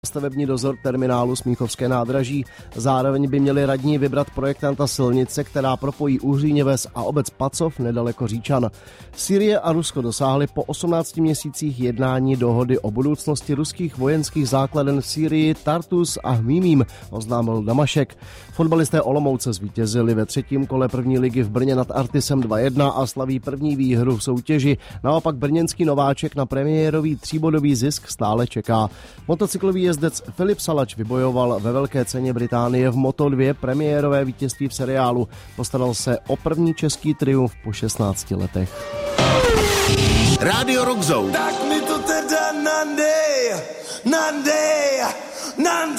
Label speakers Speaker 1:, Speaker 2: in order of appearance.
Speaker 1: stavební dozor terminálu Smíchovské nádraží. Zároveň by měli radní vybrat projektanta silnice, která propojí Uhříněves a obec Pacov nedaleko Říčan. Sýrie a Rusko dosáhly po 18 měsících jednání dohody o budoucnosti ruských vojenských základen v Sýrii Tartus a Hmímím, oznámil Damašek. Fotbalisté Olomouce zvítězili ve třetím kole první ligy v Brně nad Artisem 2-1 a slaví první výhru v soutěži. Naopak brněnský nováček na premiérový tříbodový zisk stále čeká. Motocyklový jezdec Filip Salač vybojoval ve velké ceně Británie v Moto2 premiérové vítězství v seriálu. Postaral se o první český triumf po 16 letech.
Speaker 2: Rádio Rock Zone.
Speaker 3: Tak mi to teda nandej.